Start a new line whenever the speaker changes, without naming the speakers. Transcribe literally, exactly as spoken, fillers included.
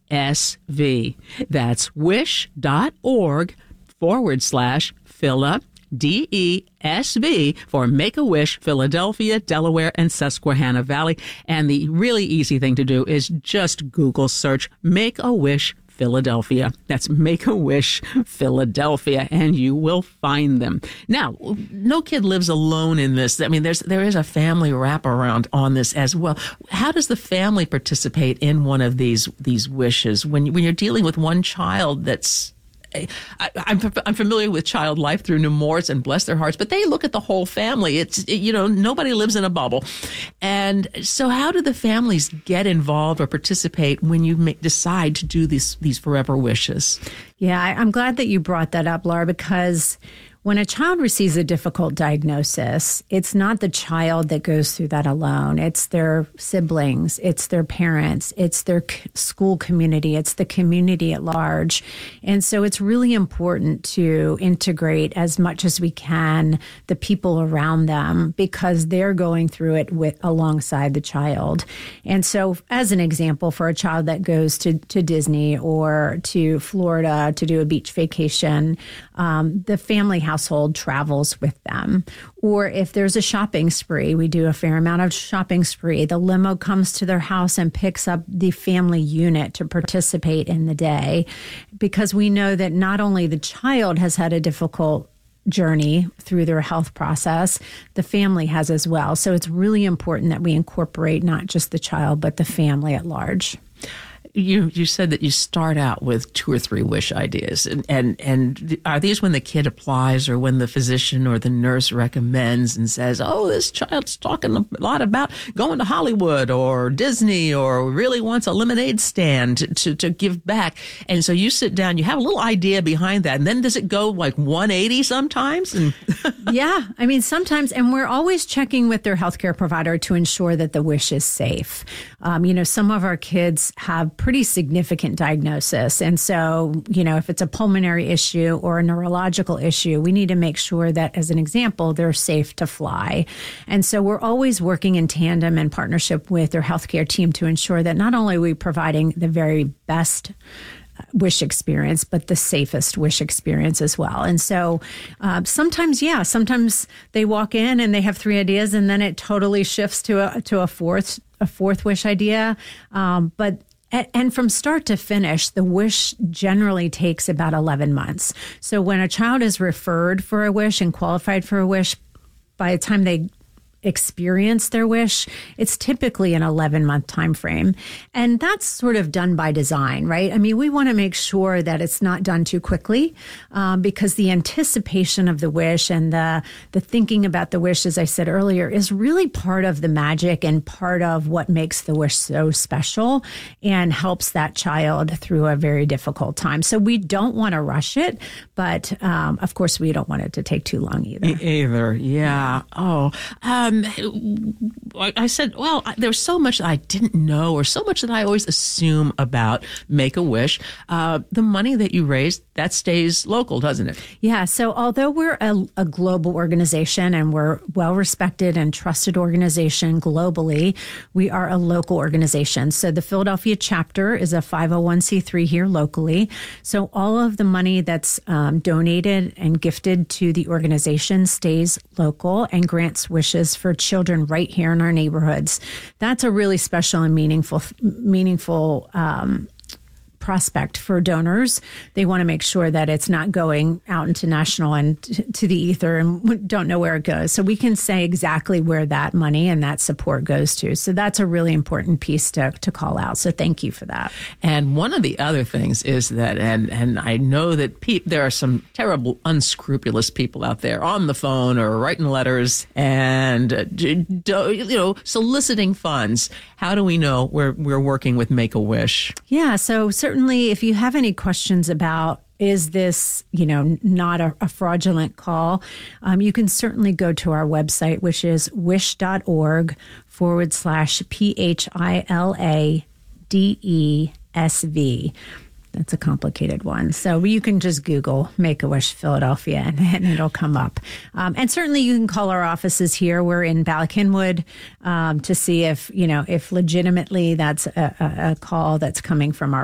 S V. That's wish.org forward slash Phila, D E S V, for Make-A-Wish Philadelphia, Delaware, and Susquehanna Valley. And the really easy thing to do is just Google search Make-A-Wish Philadelphia. That's Make-A-Wish Philadelphia, and you will find them. Now, no kid lives alone in this. I mean, there's there is a family wraparound on this as well. How does the family participate in one of these these wishes when when you're dealing with one child that's I, I'm I'm familiar with Child Life through Nemours, and bless their hearts, but they look at the whole family. It's it, you know nobody lives in a bubble, and so how do the families get involved or participate when you make, decide to do these these forever wishes?
Yeah, I, I'm glad that you brought that up, Laura, because when a child receives a difficult diagnosis, it's not the child that goes through that alone. It's their siblings, it's their parents, it's their c- school community, it's the community at large. And so it's really important to integrate as much as we can the people around them, because they're going through it with alongside the child. And so as an example, for a child that goes to, to Disney or to Florida to do a beach vacation, um, the family house household travels with them. Or if there's a shopping spree, we do a fair amount of shopping spree. The limo comes to their house and picks up the family unit to participate in the day, because we know that not only the child has had a difficult journey through their health process, the family has as well. So it's really important that we incorporate not just the child, but the family at large.
You you said that you start out with two or three wish ideas, and, and and are these when the kid applies or when the physician or the nurse recommends and says, oh, this child's talking a lot about going to Hollywood or Disney or really wants a lemonade stand to, to, to give back. And so you sit down, you have a little idea behind that, and then does it go like one eighty sometimes? And
yeah, I mean, sometimes, and we're always checking with their healthcare provider to ensure that the wish is safe. Um, you know, some of our kids have pretty significant diagnosis. And so, you know, if it's a pulmonary issue or a neurological issue, we need to make sure that, as an example, they're safe to fly. And so we're always working in tandem and partnership with their healthcare team to ensure that not only are we providing the very best wish experience, but the safest wish experience as well. And so uh, sometimes, yeah, sometimes they walk in and they have three ideas, and then it totally shifts to a to a fourth a fourth wish idea. Um, but And from start to finish, the wish generally takes about eleven months. So when a child is referred for a wish and qualified for a wish, by the time they experience their wish, it's typically an eleven-month time frame. And that's sort of done by design, right? I mean, we want to make sure that it's not done too quickly, um, because the anticipation of the wish and the the thinking about the wish, as I said earlier, is really part of the magic and part of what makes the wish so special and helps that child through a very difficult time. So we don't want to rush it, but um, of course, we don't want it to take too long either.
E- either, yeah. Oh, um, I said, well, there's so much that I didn't know, or so much that I always assume about Make-A-Wish. Uh, the money that you raise, that stays local, doesn't it?
Yeah. So although we're a, a global organization and we're well-respected and trusted organization globally, we are a local organization. So the Philadelphia chapter is a five oh one c three here locally. So all of the money that's um, donated and gifted to the organization stays local and grants wishes for children right here in our neighborhoods. That's a really special and meaningful, meaningful um prospect for donors. They want to make sure that it's not going out into national and t- to the ether and don't know where it goes. So we can say exactly where that money and that support goes to. So that's a really important piece to, to call out. So thank you for that.
And one of the other things is that, and, and I know that pe- there are some terrible, unscrupulous people out there on the phone or writing letters and, uh, d- d- you know, soliciting funds. How do we know we're, we're working with Make-A-Wish?
Yeah. So certainly, Certainly, if you have any questions about, is this, you know, not a, a fraudulent call, um, you can certainly go to our website, which is wish.org forward slash P H I L A D E S V. That's a complicated one. So you can just Google Make-A-Wish Philadelphia and, and it'll come up. Um, and certainly you can call our offices here. We're in Ballackinwood um, to see if, you know, if legitimately that's a, a, a call that's coming from our